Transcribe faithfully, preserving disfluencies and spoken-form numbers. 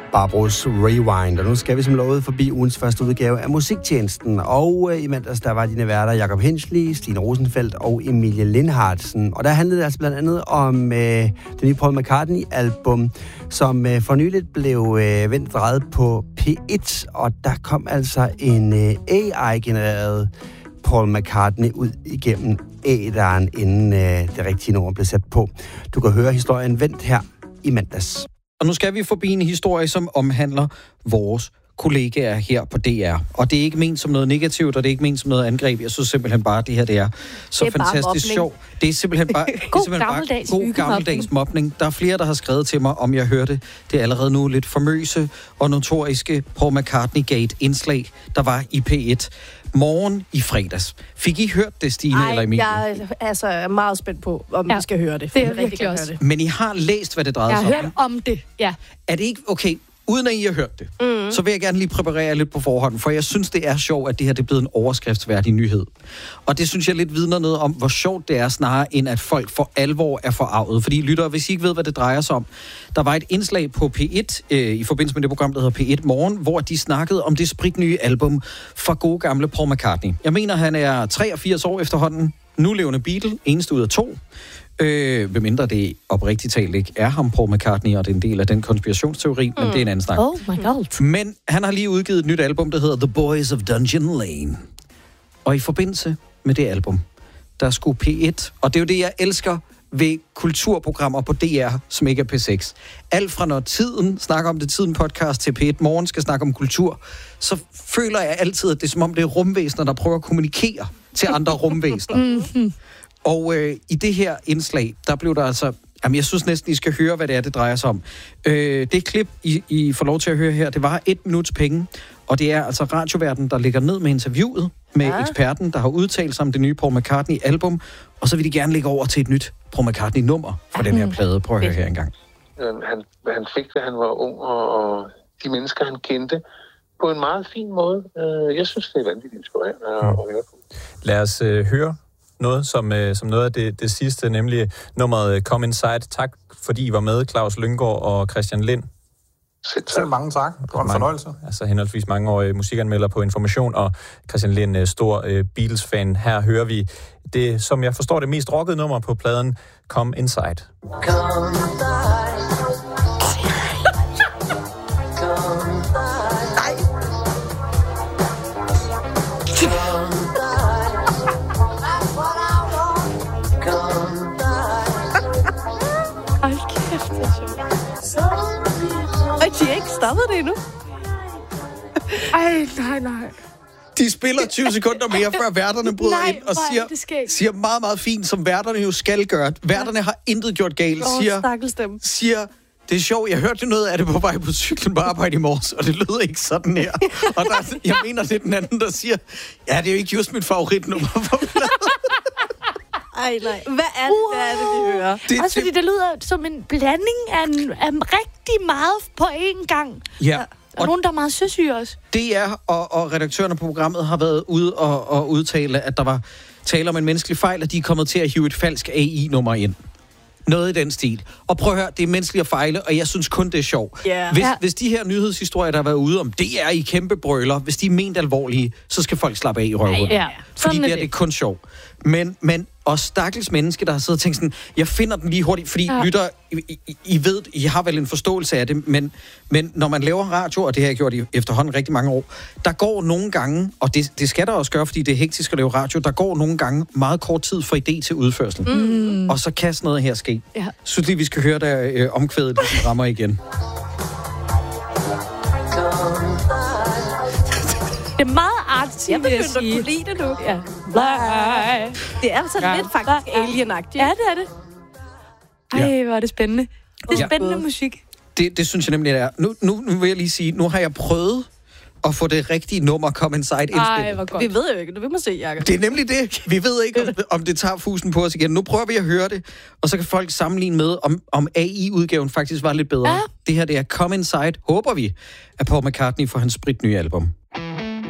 Barbaros Rewind, og nu skal vi som lovet forbi ugens første udgave af Musiktjenesten. Og øh, i mandags, der var dine værter Jakob Henschel, Stine Rosenfeldt og Emilie Lindhardsen. Og der handlede det altså blandt andet om øh, det nye Paul McCartney-album, som øh, for nyligt blev øh, vendt drejet på P et, og der kom altså en øh, A I-genereret Paul McCartney ud igennem æderen, inden øh, det rigtige nummer blev sat på. Du kan høre historien vendt her i mandags. Og nu skal vi forbi en historie, som omhandler vores kollegaer her på D R. Og det er ikke ment som noget negativt, og det er ikke ment som noget angreb. Jeg synes simpelthen bare, at det her det er så det er fantastisk sjovt. Det er simpelthen bare god simpelthen gammeldags, bare god gammeldags mobning. Der er flere, der har skrevet til mig, om jeg hørte det allerede nu lidt famøse og notoriske Paul McCartney-gate-indslag, der var i P et. Morgen i fredags. Fik I hørt det, Stine Ej, eller Emilie? jeg er altså meget spændt på, om ja, vi skal høre det. Det er virkelig også. det. Men I har læst, hvad det drejede sig om? Jeg har hørt om det, ja. Er det ikke okay? Uden at I har hørt det, mm. så vil jeg gerne lige præparere lidt på forhånd, for jeg synes, det er sjovt, at det her det er blevet en overskriftsværdig nyhed. Og det synes jeg lidt vidner noget om, hvor sjovt det er, snarere end at folk for alvor er forarvet. Fordi lytter, hvis I ikke ved, hvad det drejer sig om, der var et indslag på P et, øh, i forbindelse med det program, der hedder P et Morgen, hvor de snakkede om det spritnye album fra gode gamle Paul McCartney. Jeg mener, han er treogfirs år efterhånden, nulevende Beatle, eneste ud af to. Øh, hvem mindre det oprigtigt talt ikke er ham, Paul McCartney, og det er en del af den konspirationsteori, mm. men det er en anden snak. Oh my god. Men han har lige udgivet et nyt album, der hedder The Boys of Dungeon Lane. Og i forbindelse med det album, der skulle P et, og det er jo det, jeg elsker ved kulturprogrammer på D R, som ikke er P seks. Alt fra når Tiden snakker om det, Tiden podcast, til P et Morgen skal snakke om kultur, så føler jeg altid, at det er som om det er rumvæsener, der prøver at kommunikere til andre rumvæsener. Mm-hmm. Og øh, i det her indslag, der blev der altså... Jamen, jeg synes næsten, I skal høre, hvad det er, det drejer sig om. Øh, det klip, I, I får lov til at høre her, det var et minuts penge. Og det er altså radioværten, der ligger ned med interviewet med ja. eksperten, der har udtalt sig om det nye Paul McCartney-album. Og så vil de gerne lægge over til et nyt Paul McCartney-nummer fra den her plade. Prøv at høre her engang. Han, han fik det, han var ung, og de mennesker, han kendte, på en meget fin måde. Jeg synes, det er vanvittigt inspirerende at høre på. Lad os øh, høre noget som, øh, som noget af det, det sidste, nemlig nummeret Come Inside. Tak, fordi I var med, Claus Lynggaard og Christian Lind. Selv mange tak. Det var en fornøjelse. Altså henholdsvis mangeårige musikanmelder på Information, og Christian Lind, stor øh, Beatles-fan. Her hører vi det, som jeg forstår, det mest rockede nummer på pladen, Come Inside. Come inside. De er ikke stoppet det endnu. Ej, nej, nej. De spiller tyve sekunder mere, før værterne bryder nej, ind og siger, siger meget, meget fint, som værterne jo skal gøre. Værterne har intet gjort galt. Siger, siger, det er sjovt, jeg hørte noget af det på vej på cyklen på arbejde i morges, og det lød ikke sådan her. Og der, jeg mener, det er den anden, der siger, ja, det er jo ikke just mit favoritnummer for pladen. Ej, nej. Hvad er det, wow. Hvad er det, vi hører? Det, Også fordi det lyder som en blanding af, en, af rigtig meget på én gang. Ja. Og, og nogen, der er meget søsyge også. D R og, og redaktørerne på programmet har været ude og, og udtale, at der var tale om en menneskelig fejl, at de er kommet til at hive et falsk A I-nummer ind. Noget i den stil. Og prøv at høre, det er menneskeligt at fejle, og jeg synes kun, det er sjovt. Yeah. Hvis, ja. hvis de her nyhedshistorier, der har været ude om, det er i kæmpe brøler, hvis de er ment alvorlige, så skal folk slappe af i røven. Ja. Fordi det er det er kun sjovt. Men, men og stakkels menneske, der har siddet og tænkt sådan, jeg finder den lige hurtigt, fordi ja. lytter, I, I, I ved, I har vel en forståelse af det, men, men når man laver radio, og det har jeg gjort i efterhånden rigtig mange år, der går nogle gange, og det, det skal der også gøre, fordi det er hektisk at lave radio, der går nogle gange meget kort tid for idé til udførsel. Mm. Og så kan sådan noget her ske. Ja. Synes lige, vi skal høre der øh, omkvædet, der rammer igen. Det er meget artigt, jeg vil jeg sige. Jeg begyndte at kunne lide det nu. Ja. Det er altså lidt faktisk alien-agtigt. Ja, det er det. Ej, hvor er det spændende. Det er spændende ja. musik. Det, det synes jeg nemlig, det er. Nu, nu, nu vil jeg lige sige, nu har jeg prøvet at få det rigtige nummer Come Inside indspillet. Ej, hvor godt. Vi ved jo ikke, det vil man se, Jakob. Det er nemlig det. Vi ved ikke, om, om det tager fusen på os igen. Nu prøver vi at høre det, og så kan folk sammenligne med, om, om A I-udgaven faktisk var lidt bedre. Ja. Det her, det er Come Inside, håber vi, af Paul McCartney for hans spritnye album.